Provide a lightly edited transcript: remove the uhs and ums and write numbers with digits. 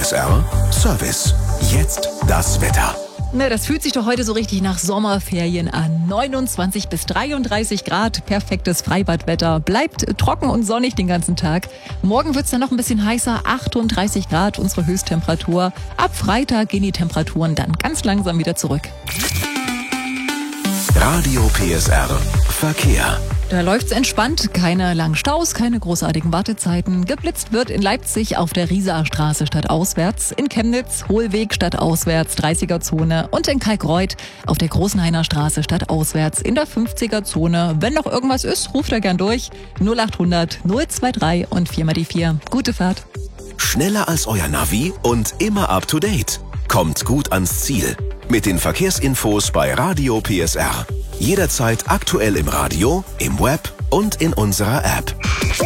PSR Service. Jetzt das Wetter. Na, das fühlt sich doch heute so richtig nach Sommerferien an. 29 bis 33 Grad, perfektes Freibadwetter. Bleibt trocken und sonnig den ganzen Tag. Morgen wird's dann noch ein bisschen heißer, 38 Grad unsere Höchsttemperatur. Ab Freitag gehen die Temperaturen dann ganz langsam wieder zurück. Radio PSR Verkehr. Da läuft's entspannt, keine langen Staus, keine großartigen Wartezeiten. Geblitzt wird in Leipzig auf der Riesaer Straße stadtauswärts, in Chemnitz Hohlweg stadtauswärts 30er-Zone und in Kalkreuth auf der Großenhainer Straße stadtauswärts in der 50er-Zone. Wenn noch irgendwas ist, ruft er gern durch. 0800 023 und 4 mal die 4. Gute Fahrt. Schneller als euer Navi und immer up to date. Kommt gut ans Ziel. Mit den Verkehrsinfos bei Radio PSR. Jederzeit aktuell im Radio, im Web und in unserer App.